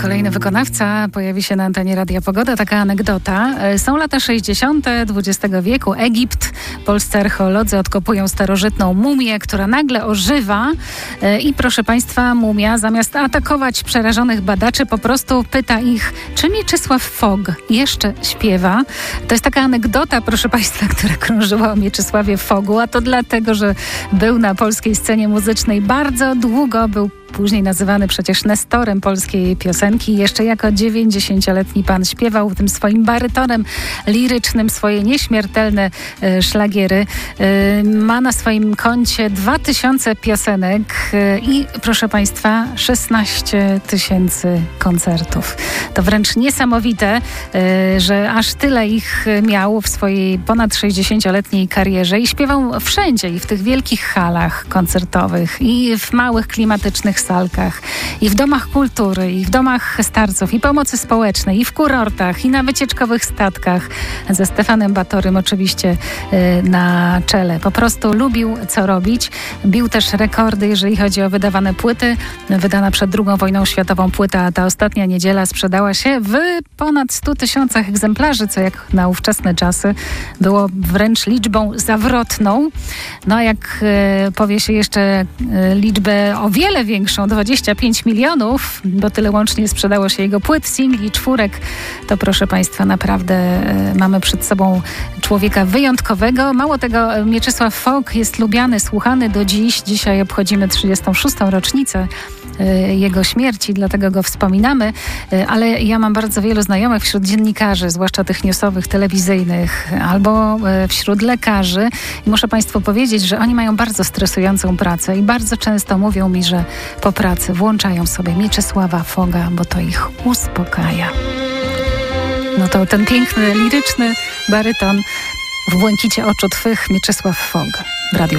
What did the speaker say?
kolejny wykonawca pojawi się na antenie Radia Pogoda. Taka anegdota. Są lata 60. XX wieku. Egipt. Polscy archeolodzy odkopują starożytną mumię, która nagle ożywa i proszę Państwa, mumia zamiast atakować przerażonych badaczy po prostu pyta ich, czy Mieczysław Fogg jeszcze śpiewa. To jest taka anegdota, proszę Państwa, która krążyła o Mieczysławie Foggu, a to dlatego, że był na polskiej scenie muzycznej bardzo długo, był później nazywany przecież nestorem polskiej piosenki. Jeszcze jako 90-letni pan śpiewał tym swoim barytonem lirycznym swoje nieśmiertelne szlagiery. Ma na swoim koncie 2000 piosenek i proszę Państwa 16 000 koncertów. To wręcz niesamowite, że aż tyle ich miał w swojej ponad 60-letniej karierze i śpiewał wszędzie i w tych wielkich halach koncertowych i w małych klimatycznych salkach, i w domach kultury, i w domach starców, i pomocy społecznej, i w kurortach, i na wycieczkowych statkach. Ze Stefanem Batorym oczywiście na czele. Po prostu lubił co robić. Bił też rekordy, jeżeli chodzi o wydawane płyty. Wydana przed II wojną światową płyta Ta ostatnia niedziela sprzedała się w ponad 100 000 egzemplarzy, co jak na ówczesne czasy było wręcz liczbą zawrotną. No jak powie się jeszcze liczbę o wiele większą, 25 milionów, bo tyle łącznie sprzedało się jego płyt, singli, czwórek, to proszę Państwa, naprawdę mamy przed sobą człowieka wyjątkowego. Mało tego, Mieczysław Fogg jest lubiany, słuchany do dziś. Dzisiaj obchodzimy 36. rocznicę jego śmierci, dlatego go wspominamy, ale ja mam bardzo wielu znajomych wśród dziennikarzy, zwłaszcza tych newsowych, telewizyjnych, albo wśród lekarzy i muszę Państwu powiedzieć, że oni mają bardzo stresującą pracę i bardzo często mówią mi, że po pracy włączają sobie Mieczysława Fogga, bo to ich uspokaja. No to ten piękny, liryczny baryton w błękicie oczu twych, Mieczysław Fogg w Radiu